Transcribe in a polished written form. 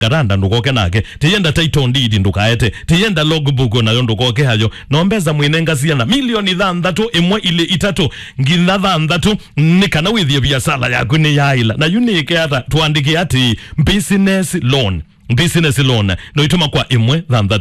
karanda ndukoke nake tiyenda title deed ndukaete tiyenda logbook nayo ndukoke hayo nombeza mwinenga siana milioni 6 imwe ile 3 ngina 6 nikana withie biashara yaku ni yaila na unique hata tuandike ati business loan no ituma kwa imwe 6